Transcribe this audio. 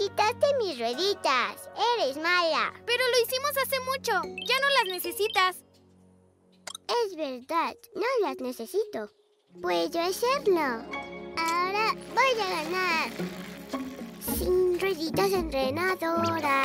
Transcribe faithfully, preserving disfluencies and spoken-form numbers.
quitaste mis rueditas. Eres mala. Pero lo hicimos hace mucho. Ya no las necesitas. Es verdad, no las necesito. Puedo hacerlo. Ahora voy a ganar. Sin rueditas entrenadoras.